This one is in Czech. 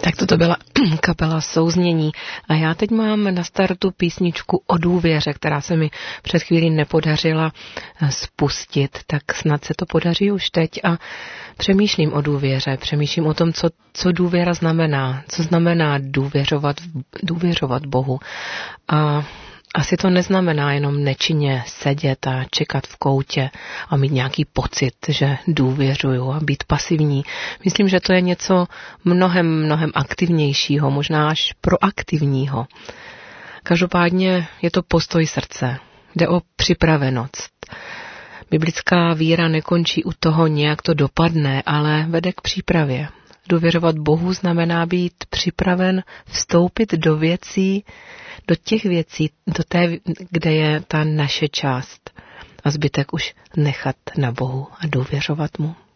Tak toto byla kapela Souznění a já teď mám na startu písničku o důvěře, která se mi před chvílí nepodařila spustit, tak snad se to podaří už teď a přemýšlím o důvěře, přemýšlím o tom, co důvěra znamená, co znamená důvěřovat Bohu a asi to neznamená jenom nečinně sedět a čekat v koutě a mít nějaký pocit, že důvěřuju a být pasivní. Myslím, že to je něco mnohem aktivnějšího, možná až proaktivního. Každopádně je to postoj srdce. Jde o připravenost. Biblická víra nekončí u toho, nějak to dopadne, ale vede k přípravě. Důvěřovat Bohu znamená být připraven vstoupit do věcí, do těch věcí, kde je ta naše část a zbytek už nechat na Bohu a důvěřovat mu.